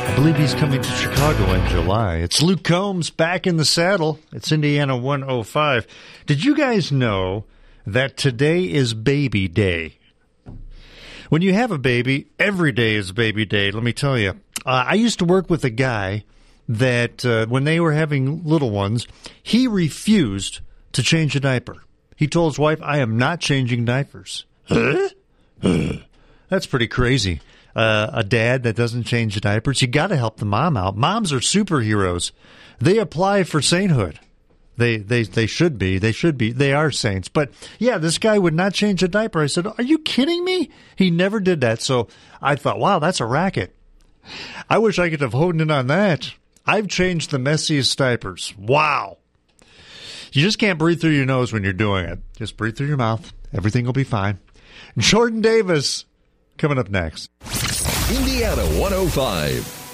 I believe he's coming to Chicago in July. It's Luke Combs back in the saddle. It's Indiana 105. Did you guys know that today is baby day? When you have a baby, every day is baby day, let me tell you. I used to work with a guy that when they were having little ones, he refused to change a diaper. He told his wife, I am not changing diapers. Huh? That's pretty crazy. A dad that doesn't change diapers. You got to help the mom out. Moms are superheroes. They apply for sainthood. They should be. They should be. They are saints. But yeah, this guy would not change a diaper. I said, are you kidding me? He never did that. So I thought, wow, that's a racket. I wish I could have honed in on that. I've changed the messiest diapers. Wow. You just can't breathe through your nose when you're doing it. Just breathe through your mouth. Everything will be fine. Jordan Davis coming up next. Indiana 105.